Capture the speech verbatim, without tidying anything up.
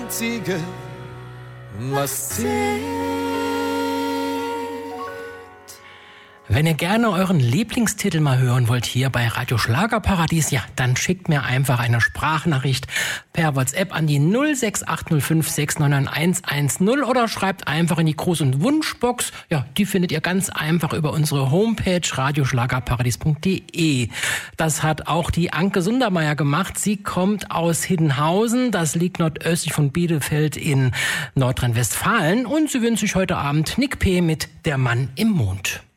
Einzige, was zählt. Wenn ihr gerne euren Lieblingstitel mal hören wollt hier bei Radio Schlagerparadies, ja, dann schickt mir einfach eine Sprachnachricht per WhatsApp an die null sechs acht null fünf sechs neun neun eins eins null oder schreibt einfach in die Gruß- und Wunschbox. Ja, die findet ihr ganz einfach über unsere Homepage radioschlagerparadies punkt de. Das hat auch die Anke Sundermeier gemacht. Sie kommt aus Hiddenhausen, das liegt nordöstlich von Bielefeld in Nordrhein-Westfalen und sie wünscht sich heute Abend Nick P. mit Der Mann im Mond.